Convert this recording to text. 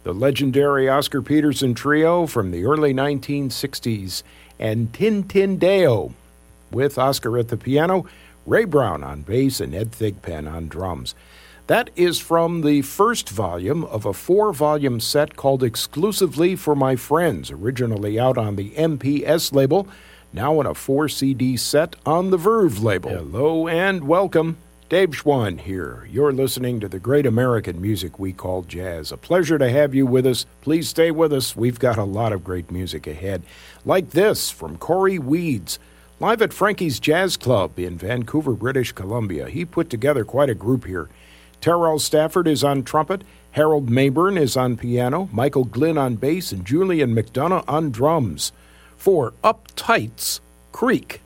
the legendary Oscar Peterson Trio from the early 1960s, and Tin Tin Deo, with Oscar at the piano, Ray Brown on bass, and Ed Thigpen on drums. That is from the first volume of a 4-volume set called Exclusively for My Friends, originally out on the MPS label, now in a 4-CD set on the Verve label. Hello and welcome. Dave Schwann here. You're listening to the great American music we call jazz. A pleasure to have you with us. Please stay with us. We've got a lot of great music ahead. Like this from Corey Weeds, live at Frankie's Jazz Club in Vancouver, British Columbia. He put together quite a group here. Terrell Stafford is on trumpet, Harold Mayburn is on piano, Michael Glynn on bass, and Julian McDonough on drums. For Uptight's Creek.